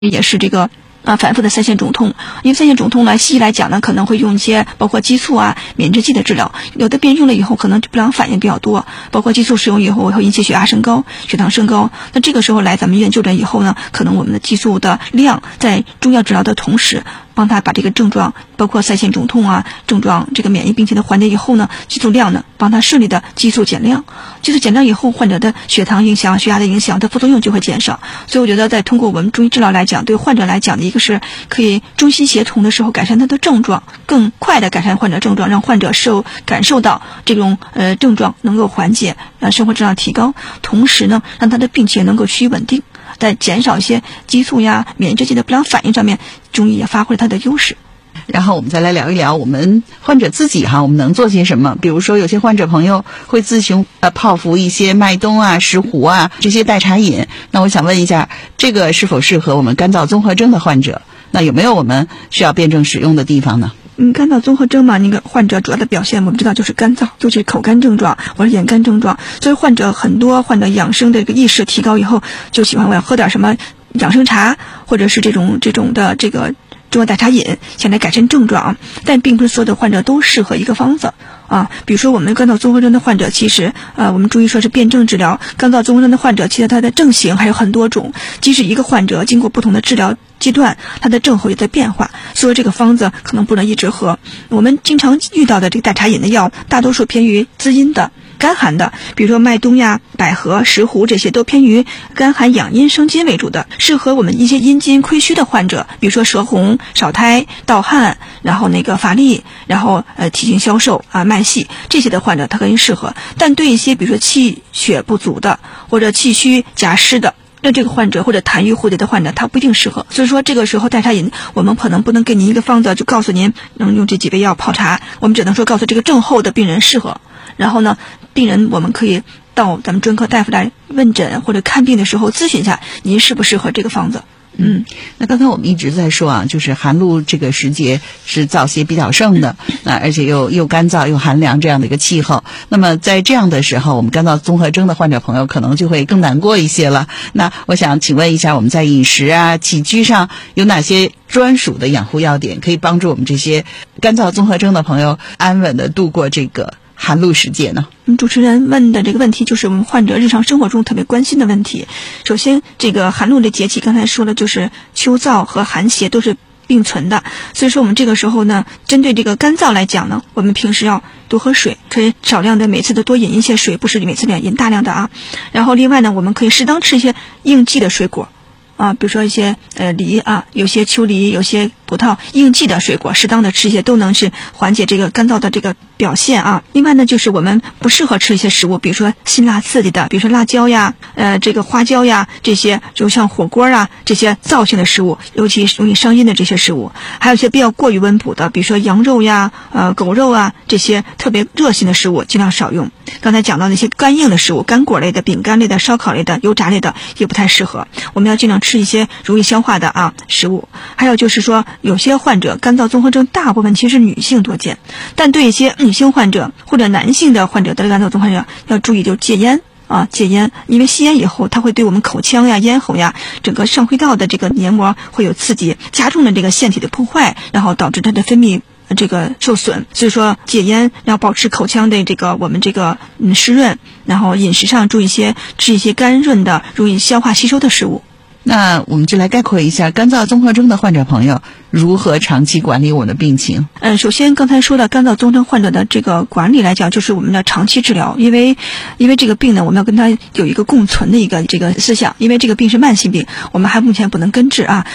也是这个反复的腮腺肿痛。因为腮腺肿痛呢，西医来讲呢，可能会用一些包括激素啊、免疫剂的治疗。有的病人用了以后，可能不良反应比较多，包括激素使用以后会引起血压升高、血糖升高。那这个时候来咱们医院就诊以后呢，可能我们的激素的量在中药治疗的同时，帮他把这个症状，包括腮腺肿痛啊症状，这个免疫病情的缓解以后呢，激素量呢，帮他顺利的激素减量。激素减量以后，患者的血糖影响、血压的影响，它副作用就会减少。所以我觉得，在通过我们中医治疗来讲，对患者来讲的一个是可以中西协同的时候改善他的症状，更快的改善患者症状，让患者感受到这种症状能够缓解，生活质量提高，同时呢，让他的病情能够趋于稳定，在减少一些激素呀、免疫制剂的不良反应上面，中医也发挥了它的优势。 然后我们再来聊一聊我们患者自己我们能做些什么。比如说有些患者朋友会自行泡服一些麦冬啊、石斛啊这些代茶饮，那我想问一下，这个是否适合我们干燥综合征的患者？那有没有我们需要辩证使用的地方呢？ 干燥综合征嘛，那个患者主要的表现我们知道就是干燥，就是口干症状或者眼干症状。所以很多患者养生的这个意识提高以后，就喜欢我要喝点什么养生茶，或者是这种的这个中药代茶饮，想来改善症状。但并不是所有的患者都适合一个方子比如说我们干燥综合征的患者，其实我们中医说是辩证治疗。干燥综合征的患者，其实他的症型还有很多种，即使一个患者经过不同的治疗阶段，他的症候也在变化，所以这个方子可能不能一直喝。我们经常遇到的这个代茶饮的药，大多数偏于滋阴的、甘寒的，比如说麦冬呀、百合、石斛，这些都偏于甘寒养阴生津为主的，适合我们一些阴津亏虚的患者，比如说舌红、少苔、盗汗，然后乏力，然后体型消瘦脉细这些的患者，它很适合。但对一些比如说气血不足的，或者气虚夹湿的，那这个患者或者痰瘀蝴蝶的患者，他不一定适合。所以说这个时候代茶饮，我们可能不能给您一个方子就告诉您能用这几味药泡茶，我们只能说告诉这个症候的病人适合。然后呢，病人我们可以到咱们专科大夫来问诊或者看病的时候咨询一下您适不适合这个方子。 那刚才我们一直在说就是寒露这个时节是燥邪比较盛的，而且又干燥又寒凉这样的一个气候。那么在这样的时候，我们干燥综合征的患者朋友可能就会更难过一些了。那我想请问一下，我们在饮食起居上有哪些专属的养护要点，可以帮助我们这些干燥综合征的朋友安稳的度过这个寒露时节呢？ 主持人问的这个问题就是我们患者日常生活中特别关心的问题。首先，这个寒露的节气，刚才说了，就是秋燥和寒邪都是并存的。所以说我们这个时候呢，针对这个干燥来讲呢，我们平时要多喝水，可以少量的每次都多饮一些水，不是每次饮大量的然后另外呢，我们可以适当吃一些应季的水果比如说一些梨有些秋梨，有些葡萄，应季的水果适当的吃一些，都能是缓解这个干燥的这个表现另外呢，就是我们不适合吃一些食物，比如说辛辣刺激的，比如说辣椒呀、这个花椒呀，这些就像火锅这些燥性的食物，尤其容易伤阴的这些食物。还有一些比较过于温补的，比如说羊肉呀、狗肉这些特别热性的食物尽量少用。刚才讲到那些干硬的食物，干果类的、饼干类的、烧烤类的、油炸类的也不太适合，我们要尽量吃一些容易消化的食物。还有就是说，有些患者干燥综合征大部分其实女性多见，但对一些女性患者或者男性的患者得干燥综合征要注意，就是戒烟戒烟，因为吸烟以后它会对我们口腔呀、咽喉呀、整个上呼吸道的这个黏膜会有刺激，加重了这个腺体的破坏，然后导致它的分泌这个受损。所以说戒烟要保持口腔的我们湿润，然后饮食上注意吃一些干润的、容易消化吸收的食物。 那我们就来概括一下干燥综合征的患者朋友如何长期管理我们的病情。 首先刚才说的干燥综合征患者的这个管理来讲，就是我们的长期治疗，因为这个病呢，我们要跟它有一个共存的一个这个思想，因为这个病是慢性病，我们还目前不能根治